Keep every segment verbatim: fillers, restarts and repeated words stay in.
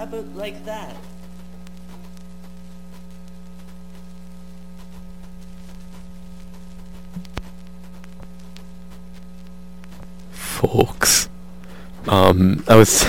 about like that? Folks, um, I was.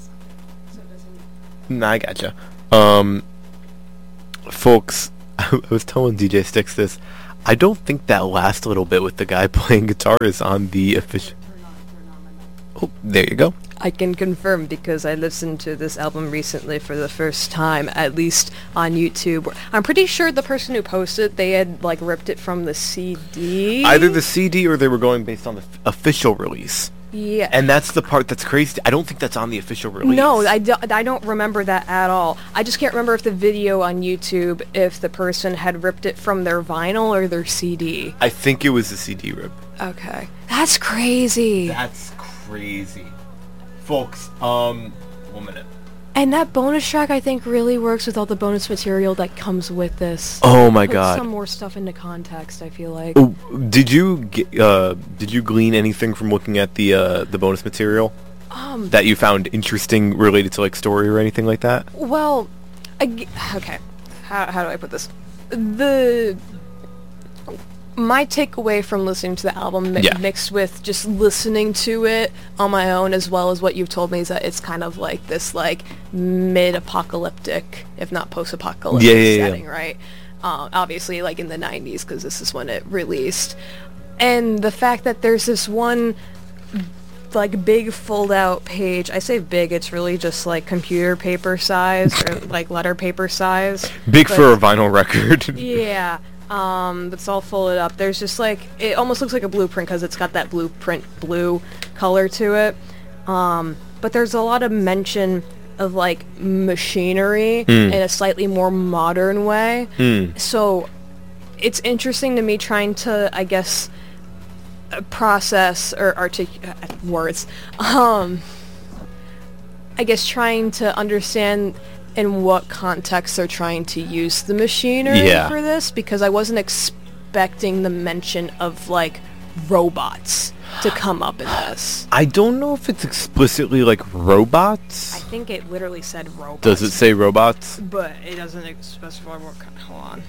Nah, I gotcha. Um, folks, I was telling D J Sticks this. I don't think that last little bit with the guy playing guitar is on the official. Oh, there you go. I can confirm because I listened to this album recently for the first time, at least on YouTube. I'm pretty sure the person who posted, they had like ripped it from the C D. Either the C D or they were going based on the f- official release. Yeah. And that's the part that's crazy. I don't think that's on the official release. No, I, do, I don't remember that at all. I just can't remember if the video on YouTube, if the person had ripped it from their vinyl or their C D. I think it was the C D rip. Okay. That's crazy. That's crazy. Folks, um, one minute. And that bonus track, I think, really works with all the bonus material that comes with this. Oh my Puts god. some more stuff into context, I feel like. Oh, did you get, uh, did you glean anything from looking at the, uh, the bonus material? Um, that you found interesting related to, like, story or anything like that? Well, I g- okay. How, how do I put this? The... My takeaway from listening to the album mi- Yeah. mixed with just listening to it on my own, as well as what you've told me, is that it's kind of like this, like, mid-apocalyptic, if not post-apocalyptic Yeah, yeah, yeah. setting, right? Uh, obviously, like, in the nineties, because this is when it released. And the fact that there's this one, like, big fold-out page. I say big, it's really just, like, computer paper size, or, like, letter paper size. Big But- for a vinyl record. Yeah. Um, it's all folded up. There's just like, it almost looks like a blueprint because it's got that blueprint blue color to it. Um, but there's a lot of mention of like machinery Mm. in a slightly more modern way. Mm. So it's interesting to me trying to, I guess, uh, process or articulate words. Um, I guess trying to understand in what context they're trying to use the machinery Yeah. for this, because I wasn't expecting the mention of like robots to come up in this. I don't know if it's explicitly, like, robots. I think it literally said robots. Does it say robots? But it doesn't specify what kind. Hold on.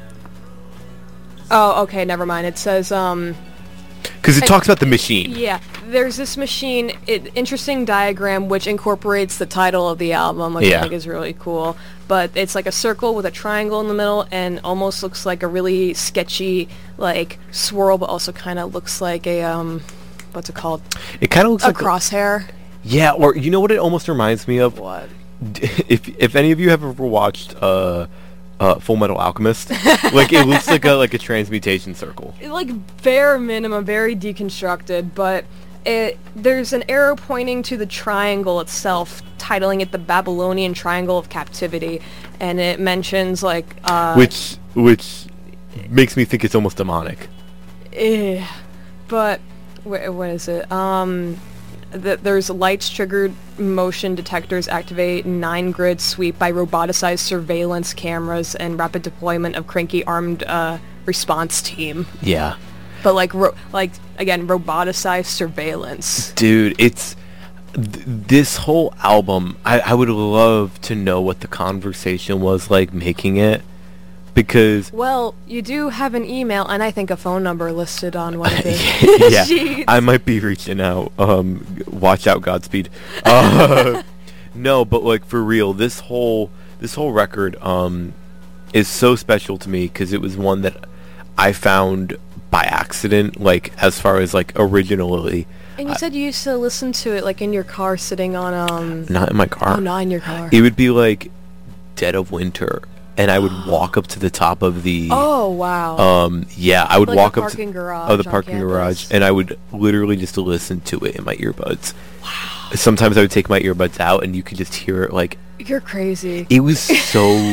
Oh, okay, never mind. It says, um... Because it I- talks about the machine. Yeah, there's this machine, it, interesting diagram which incorporates the title of the album, which Yeah. I think is really cool. But it's like a circle with a triangle in the middle and almost looks like a really sketcy, like, swirl, but also kind of looks like a, um, what's it called? It kind of looks A like... crosshair. Yeah, or you know what it almost reminds me of? What? If if any of you have ever watched uh, uh, Full Metal Alchemist, like, it looks like a like a transmutation circle. Like, bare minimum, very deconstructed, but it there's an arrow pointing to the triangle itself, titling it the Babylonian Triangle of Captivity, and it mentions, like, uh... Which which makes me think it's almost demonic. Eh, but wh- what is it? Um, th- there's lights triggered motion detectors activate nine grid sweep by roboticized surveillance cameras and rapid deployment of cranky armed uh, response team. Yeah. But like ro- like again roboticized surveillance. Dude, it's... Th- this whole album, I, I would love to know what the conversation was like making it. Because... Well, you do have an email and I think a phone number listed on one of the yeah, sheets. I might be reaching out. Um, watch out, Godspeed. Uh, no, but like for real, this whole this whole record um is so special to me because it was one that I found by accident. Like as far as like originally, And you I- said you used to listen to it like in your car, sitting on um. not in my car. Oh, not in your car. It would be like dead of winter, and I would walk up to the top of the. Oh wow. Um. Yeah, I would Like walk the up to parking garage oh the on parking garage, campus. and I would literally just listen to it in my earbuds. Wow. Sometimes I would take my earbuds out, and you could just hear it. Like You're crazy. it was so,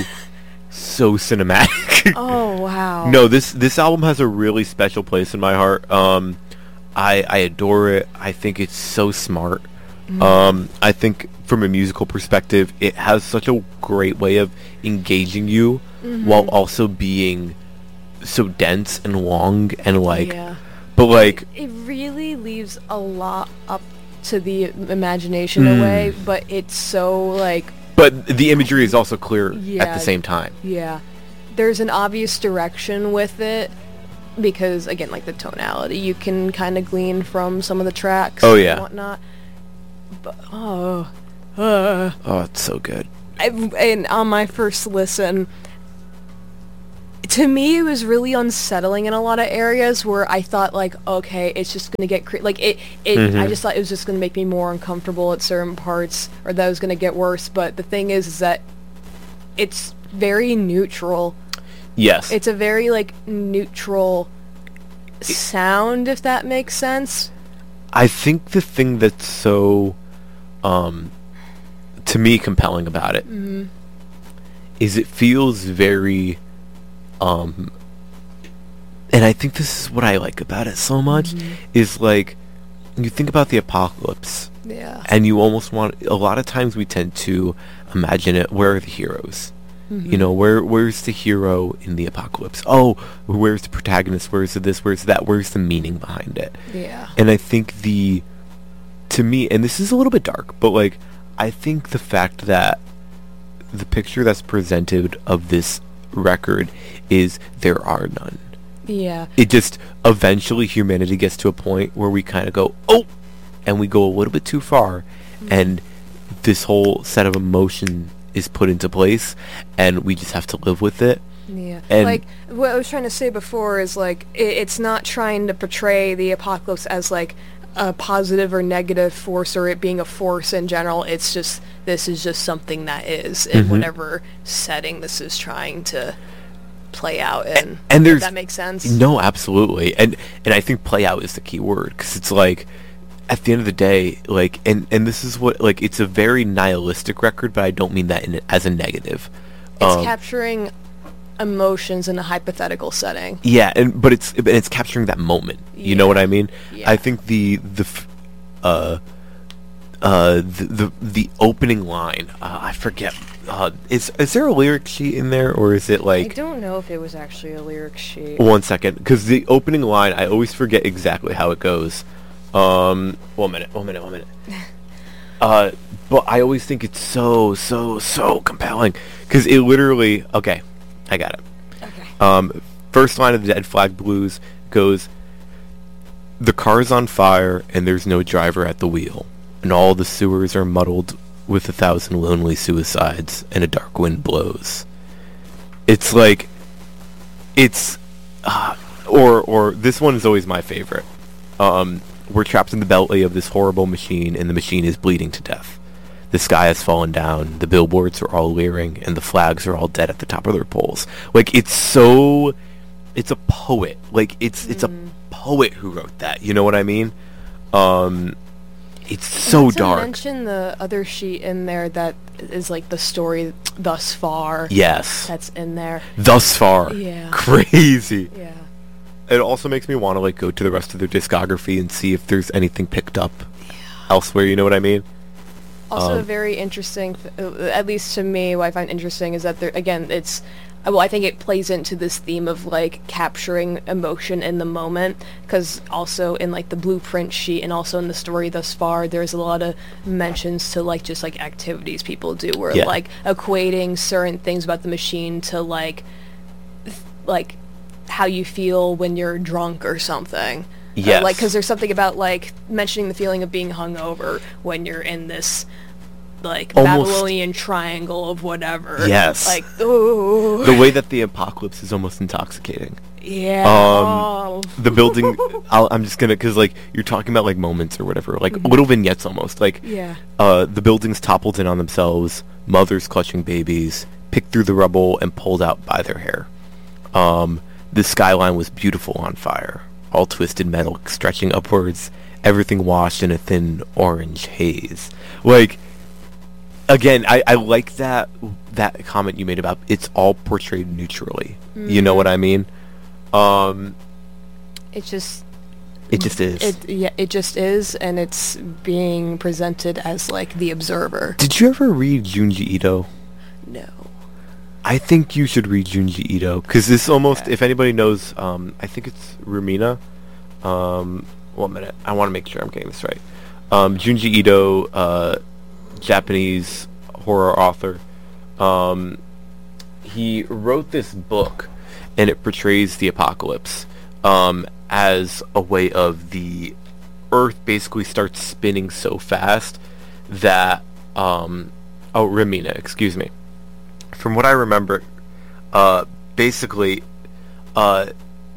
so cinematic. Oh wow. No, this this album has a really special place in my heart. Um, I I adore it. I think it's so smart. Mm. Um, I think from a musical perspective, it has such a great way of engaging you Mm-hmm. while also being so dense and long and like, Yeah. but like, It really leaves a lot up to the imagination Mm. away, but it's so like but the imagery is also clear at Yeah. the same time. Yeah. There's an obvious direction with it because, again, like the tonality, you can kind of glean from some of the tracks Oh, yeah. and whatnot. But, oh, uh, Oh, it's so good. I, and on my first listen, to me, it was really unsettling in a lot of areas where I thought, like, okay, it's just gonna get cre- like it. It. Mhm. I just thought it was just gonna make me more uncomfortable at certain parts, or that it was gonna get worse. But the thing is, is that it's very neutral. Yes. It's a very like neutral sound, if that makes sense. I think the thing that's so, um, to me, compelling about it Mm-hmm. is it feels very, um, and I think this is what I like about it so much, Mhm. is like, you think about the apocalypse, Yeah. and you almost want, a lot of times we tend to imagine it, where are the heroes? Mm-hmm. You know, where where's the hero in the apocalypse? Oh, where's the protagonist? Where's the this? Where's that? Where's the meaning behind it? Yeah. And I think the, to me, and this is a little bit dark, but like, I think the fact that the picture that's presented of this record is there are none. Yeah. It just, eventually humanity gets to a point where we kind of go, oh, and we go a little bit too far, Mhm. and this whole set of emotion is put into place, and we just have to live with it. Yeah. And- like what I was trying to say before is like it, it's not trying to portray the apocalypse as like a positive or negative force or it being a force in general. It's just this is just something that is in Mhm. whatever setting this is trying to play out in. and if there's- that makes sense. No, absolutely, and and I think play out is the key word, because it's like, at the end of the day, like, and and this is what, like, it's a very nihilistic record, but I don't mean that in as a negative. It's Um, capturing emotions in a hypothetical setting. Yeah, and but it's but it's capturing that moment. You know what Yeah. I mean? Yeah. I think the the f- uh uh the the, the opening line. Uh, I forget. Uh, is is there a lyric sheet in there, or is it I like? don't know if it was actually a lyric sheet. One second, because the opening line, I always forget exactly how it goes. Um, one minute, one minute, one minute. Uh, but I always think it's so, so, so compelling, because it literally, okay, I got it. Okay. Um, first line of the Dead Flag Blues goes, "The car's on fire, and there's no driver at the wheel, and all the sewers are muddled with a thousand lonely suicides, and a dark wind blows." It's like, it's, uh, or, or, this one is always my favorite. Um, we're trapped in the belly of this horrible machine, and the machine is bleeding to death. The sky has fallen down, the billboards are all leering, and the flags are all dead at the top of their poles. Like, it's so, it's a poet. Like, it's it's a Mm. poet who wrote that, you know what I mean? Um, it's so Not to dark. mention the other sheet in there that is like the story thus far. Yes. That's in there. Thus far. Yeah. Crazy. Yeah. It also makes me want to, like, go to the rest of their discography and see if there's anything picked up elsewhere, you know what I mean? Also, Um, a very interesting, th- uh, at least to me, what I find interesting is that there, again, it's, uh, well, I think it plays into this theme of, like, capturing emotion in the moment, because also in, like, the blueprint sheet and also in the story thus far, there's a lot of mentions to, like, just, like, activities people do, where, Yeah. like, equating certain things about the machine to, like, th- like, how you feel when you're drunk or something. Uh, Yes. like, because there's something about, like, mentioning the feeling of being hungover when you're in this, like, Almost- Babylonian triangle of whatever. Yes. Like, ooh. The way that the apocalypse is almost intoxicating. Yeah. Um, oh. The building, I'll, I'm just gonna, because, like, you're talking about, like, moments or whatever, like, Mhm. little vignettes almost. Like, Yeah. uh, the buildings toppled in on themselves, mothers clutching babies, picked through the rubble and pulled out by their hair. Um, the skyline was beautiful on fire, all twisted metal stretching upwards, everything washed in a thin orange haze. Like, again, I, I like that that comment you made about it's all portrayed neutrally. You know Mhm. what I mean? Um, It just, it just is. it yeah, it just is, and it's being presented as, like, the observer. Did you ever read Junji Ito? No. I think you should read Junji Ito, because this almost, Okay. if anybody knows, um, I think it's Rumina. Um, one minute, I want to make sure I'm getting this right. Um, Junji Ito, uh, Japanese horror author. Um, he wrote this book, and it portrays the apocalypse um, as a way of the Earth basically starts spinning so fast that um, oh, Ramina, excuse me. From what I remember, uh, basically, uh,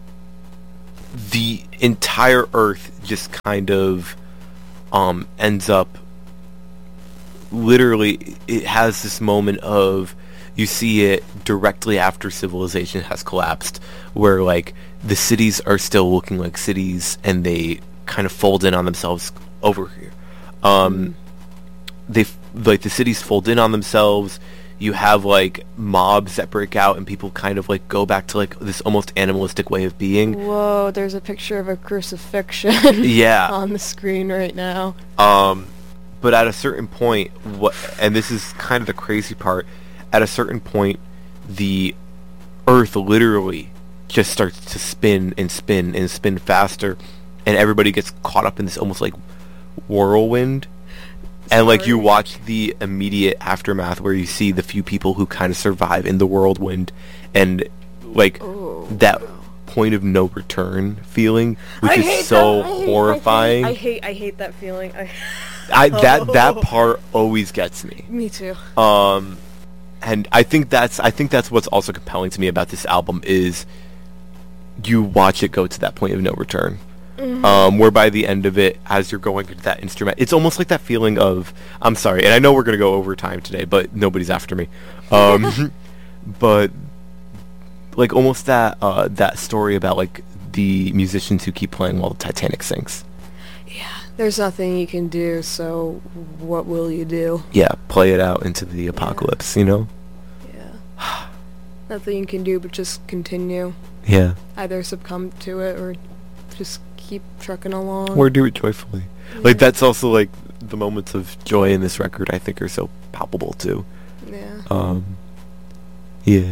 the entire Earth just kind of um, ends up. Literally, it has this moment of, you see it directly after civilization has collapsed, where like the cities are still looking like cities, and they kind of fold in on themselves over here. Um, they like the cities fold in on themselves. You have like mobs that break out, and people kind of like go back to like this almost animalistic way of being. Whoa! There's a picture of a crucifixion. Yeah. On the screen right now. Um. But at a certain point, what, and this is kind of the crazy part, at a certain point, the Earth literally just starts to spin and spin and spin faster, and everybody gets caught up in this almost like whirlwind. And like you watch the immediate aftermath where you see the few people who kind of survive in the whirlwind, and like oh, that wow. point of no return feeling, which I is hate so that. I hate, horrifying. I hate, I hate I hate that feeling. I I that that part always gets me. Me too. Um, and I think that's I think that's what's also compelling to me about this album is you watch it go to that point of no return. Mm-hmm. Um, where by the end of it, as you're going into that instrument, it's almost like that feeling of, I'm sorry, and I know we're gonna go over time today, but nobody's after me. Um, but like almost that uh, that story about like the musicians who keep playing while the Titanic sinks. Yeah. There's nothing you can do, so what will you do? Yeah, play it out into the apocalypse, yeah. you know? Yeah. Nothing you can do but just continue. Yeah. Either succumb to it or just keep trucking along. Or do it joyfully. Yeah. Like, that's also, like, the moments of joy in this record I think are so palpable, too. Yeah. Um, yeah.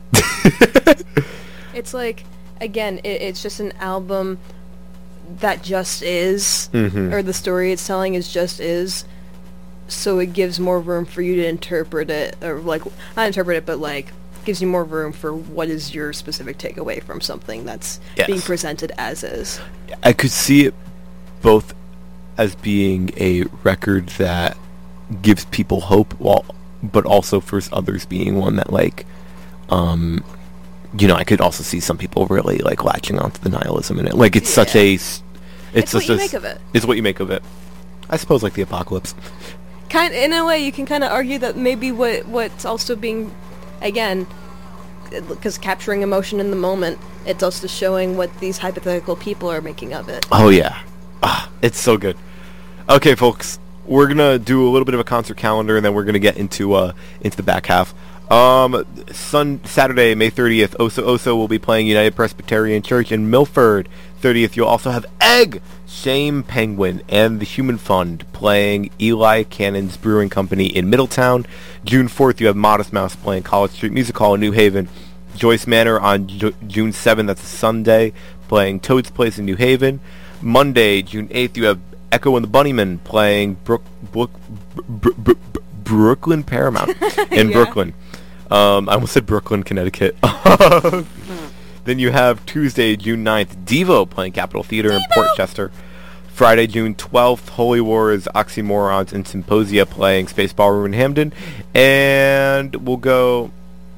It's like, again, it, it's just an album that just is, mm-hmm. or the story it's telling is just is, so it gives more room for you to interpret it, or like, not interpret it, but like, gives you more room for what is your specific takeaway from something that's yes. being presented as is. I could see it both as being a record that gives people hope, while, but also for others being one that like, um, you know, I could also see some people really like latching onto the nihilism in it. Like it's yeah. such a, it's, it's such what you a, make of it. It's what you make of it. I suppose like the apocalypse. Kind in a way, you can kind of argue that maybe what what's also being, again, because capturing emotion in the moment, it's also showing what these hypothetical people are making of it. Oh yeah, ah, it's so good. Okay, folks, we're gonna do a little bit of a concert calendar, and then we're gonna get into uh into the back half. Um, Sun Saturday, May thirtieth, Oso Oso will be playing United Presbyterian Church in Milford. thirtieth, you'll also have Egg, Shame Penguin, and the Human Fund playing Eli Cannon's Brewing Company in Middletown. June fourth, you have Modest Mouse playing College Street Music Hall in New Haven. Joyce Manor on Ju- June seventh, that's a Sunday, playing Toad's Place in New Haven. Monday, June eighth, you have Echo and the Bunnymen playing Brook, Brook, Br- Br- Br- Brooklyn Paramount in yeah. Brooklyn. Um, I almost said Brooklyn, Connecticut. Then you have Tuesday, June ninth, Devo playing Capitol Theater Devo! in Port Chester. Friday, June twelfth, Holy Wars, Oxymorons, and Symposia playing Space Ballroom in Hamden. And we'll go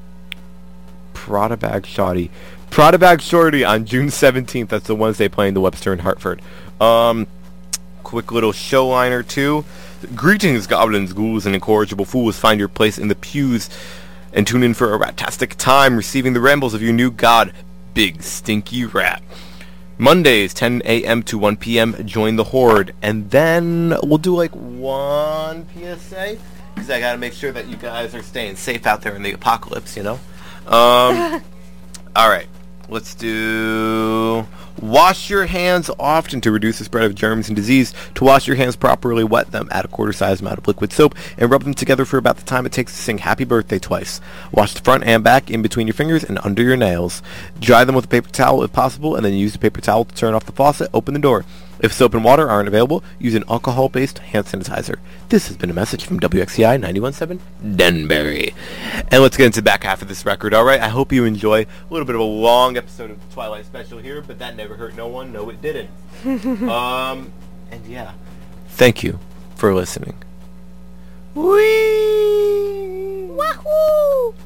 Prada Bag Shorty. Prada Bag Shorty on June seventeenth. That's the Wednesday playing the Webster in Hartford. Um, quick little show liner too. Greetings, goblins, ghouls, and incorrigible fools. Find your place in the pews and tune in for a ratastic time, receiving the rambles of your new god, Big Stinky Rat. Mondays, ten a.m. to one p.m., join the Horde. And then we'll do like one P S A, because I gotta make sure that you guys are staying safe out there in the apocalypse, you know? Um, alright, let's do... Wash your hands often to reduce the spread of germs and disease. To wash your hands properly, wet them, add a quarter-sized amount of liquid soap, and rub them together for about the time it takes to sing Happy Birthday twice. Wash the front and back, in between your fingers, and under your nails. Dry them with a paper towel if possible, and then use the paper towel to turn off the faucet, open the door. If soap and water aren't available, use an alcohol-based hand sanitizer. This has been a message from W X C I ninety-one point seven Denbury. And let's get into the back half of this record, alright? I hope you enjoy a little bit of a long episode of the Twilight Special here, but that never hurt no one. No, it didn't. um, and yeah. Thank you for listening. Whee! Wahoo!